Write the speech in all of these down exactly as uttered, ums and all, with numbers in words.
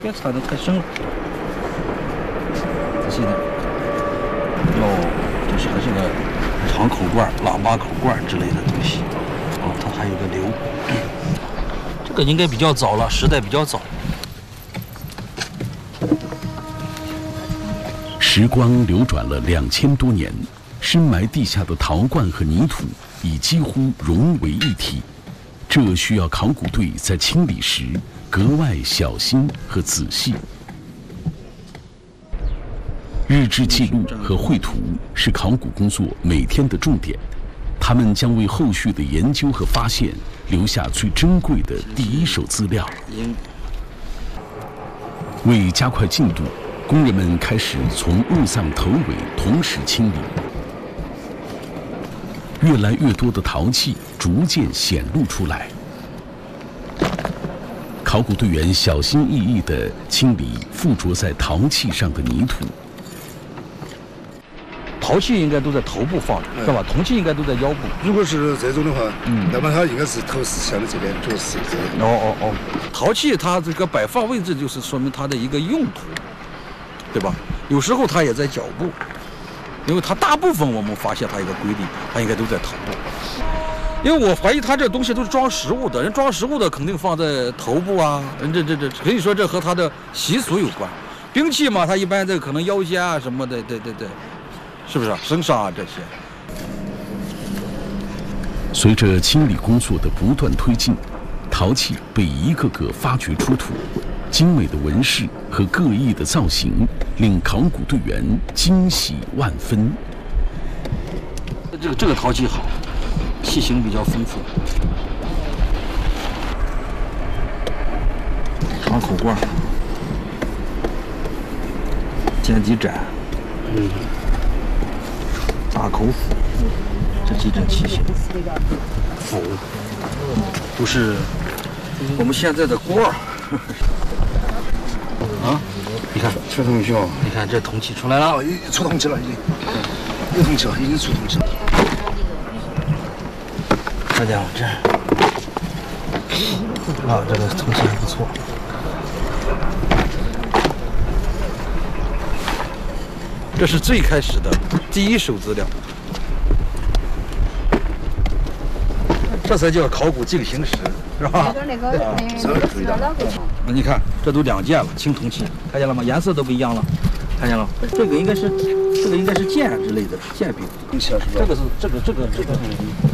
别插得太深了，仔细点。哦，这是还是个长口罐、喇叭口罐之类的东西。哦，它还有个流，这个应该比较早了，时代比较早。 时光流转了两千多年，深埋地下的陶罐和泥土已几乎融为一体。这需要考古队在清理时格外小心和仔细。日志记录和绘图是考古工作每天的重点，他们将为后续的研究和发现留下最珍贵的第一手资料。为加快进度，工人们开始从墓葬头尾同时清理。越来越多的陶器逐渐显露出来。考古队员小心翼翼地清理附着在陶器上的泥土。 陶器应该都在头部放着，是吧？铜器应该都在腰部。 如果是这种的话，嗯，那么它应该是头是向的这边，脚是这边。 哦哦哦，陶器它这个摆放位置就是说明它的一个用途，对吧？有时候它也在脚部。因为它大部分我们发现它一个规律，它应该都在头部。因为我怀疑它这东西都是装食物的，人装食物的肯定放在头部啊。这这这可以说这和它的习俗有关。兵器嘛，它一般这可能腰间啊什么的，对对对，是不是？身上啊这些。 随着清理工作的不断推进，陶器被一个个发掘出土。精美的纹饰和各异的造型令考古队员惊喜万分。 这个这个陶器好，器型比较丰富，长口罐、尖底盏、嗯，大口斧，这几种器型，斧都是我们现在的锅儿。啊，你看出铜器哦！ 你看这铜器出来了， 哦，出铜器了，已经，有铜器了，已经出铜器了。 大家这，啊，这个铜器还不错。这是最开始的第一手资料，这才叫考古进行时，是吧？那个那个。你看，这都两件了，青铜器，看见了吗？颜色都不一样了，看见了？这个应该是，这个应该是剑之类的剑柄。这个是这个这个这个，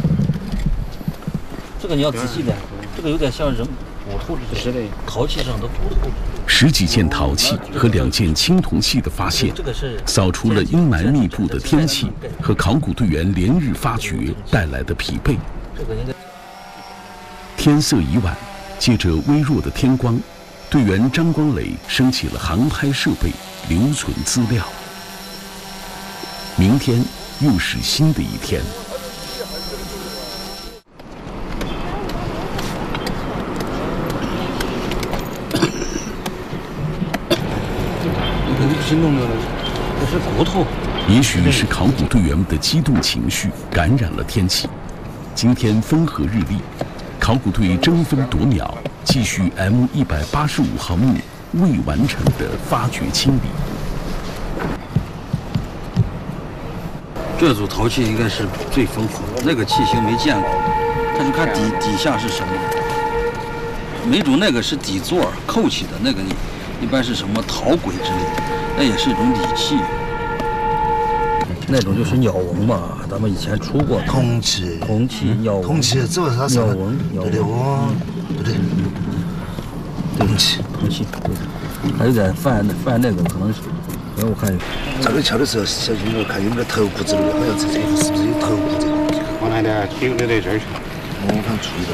这个你要仔细点，这个有点像人骨头之类，陶器上的骨头。 十几件陶器和两件青铜器的发现，扫除了阴霾密布的天气和考古队员连日发掘带来的疲惫。天色已晚，借着微弱的天光。队员张光磊升起了航拍设备，留存资料。明天又是新的一天。 你是弄的，这是骨头。 也许是考古队员们的激动情绪感染了天气。今天风和日丽，考古队争分夺秒。继续 M 一百八十五号墓未完成的发掘清理。 这组陶器应该是最丰富的，那个器型没见过。但是看底底下是什么？没准那个是底座扣起的，那个你一般是什么陶轨之类的，那也是一种礼器。那种就是鸟纹嘛，咱们以前出过铜器， 铜器鸟纹， 铜器这是鸟纹， 对对哦，对对。铜器， 铜器，对，还有点泛泛那个，可能是，可能我看有。 这个敲的时候小心点，看有没有头骨之类的，好像这这是不是有头骨这个？ 我那点丢的在这儿去。 我看注意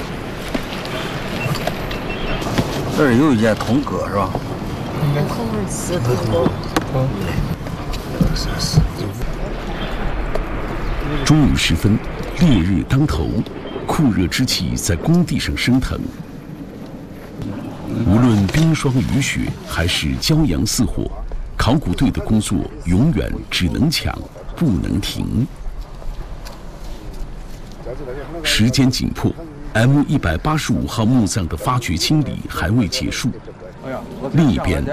到。这儿有一件铜戈是吧？ 应该是铜戈。嗯。 是是。 中午时分，烈日当头，酷热之气在工地上升腾。无论冰霜雨雪还是骄阳似火，考古队的工作永远只能抢，不能停。时间紧迫 ，M 一百八十五号墓葬的发掘清理还未结束， 哎呀， 另一边